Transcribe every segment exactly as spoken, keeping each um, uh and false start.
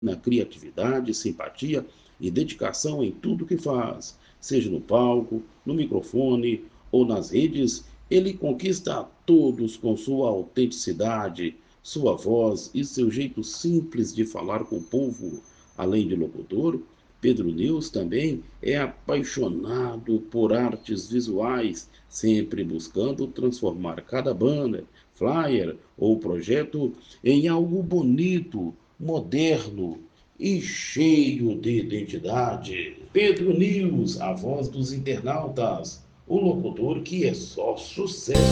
na criatividade, simpatia e dedicação em tudo que faz, seja no palco, no microfone ou nas redes, ele conquista a todos com sua autenticidade, sua voz e seu jeito simples de falar com o povo. Além de locutor, Pedro News também é apaixonado por artes visuais, sempre buscando transformar cada banner, flyer ou projeto em algo bonito, moderno e cheio de identidade. Pedro News, a voz dos internautas, o locutor que é só sucesso.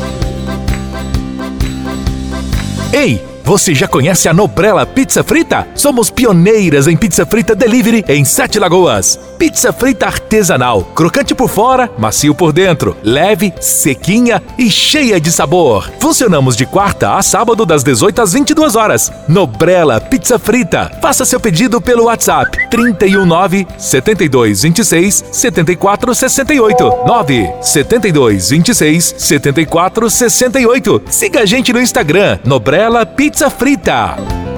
Ei, você já conhece a Nobrella Pizza Frita? Somos pioneiras em pizza frita delivery em Sete Lagoas. Pizza frita artesanal, crocante por fora, macio por dentro, leve, sequinha e cheia de sabor. Funcionamos de quarta a sábado das dezoito às vinte e duas horas. Nobrella Pizza Frita. Faça seu pedido pelo WhatsApp trinta e um nove, setenta e dois, vinte e seis, setenta e quatro, sessenta e oito. nove setenta e dois, vinte e seis, setenta e quatro, sessenta e oito. Siga a gente no Instagram, Nobrella Pizza Frita.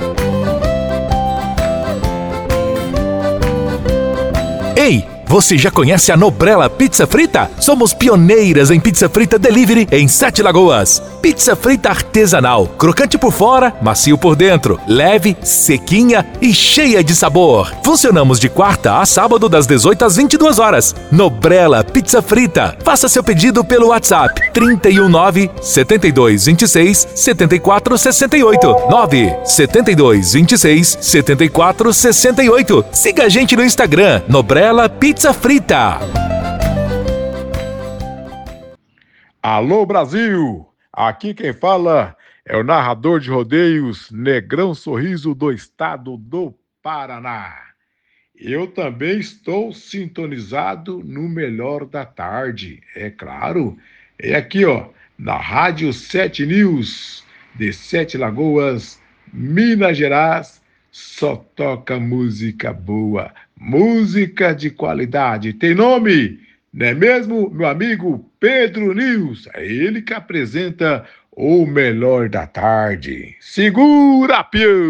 Ei, você já conhece a Nobrella Pizza Frita? Somos pioneiras em pizza frita delivery em Sete Lagoas. Pizza frita artesanal, crocante por fora, macio por dentro, leve, sequinha e cheia de sabor. Funcionamos de quarta a sábado das dezoito às vinte e duas horas. Nobrella Pizza Frita. Faça seu pedido pelo WhatsApp trinta e um nove, setenta e dois, vinte e seis, setenta e quatro, sessenta e oito. nove setenta e dois, vinte e seis, setenta e quatro, sessenta e oito. Siga a gente no Instagram, Nobrella Pizza Frita. Alô, Brasil! Aqui quem fala é o narrador de rodeios Negrão Sorriso do estado do Paraná. Eu também estou sintonizado no Melhor da Tarde, é claro. É aqui, ó, na Rádio Sete News, de Sete Lagoas, Minas Gerais. Só toca música boa, música de qualidade. Tem nome, não é mesmo, meu amigo Pedro News? É ele que apresenta o Melhor da Tarde. Segura, pião!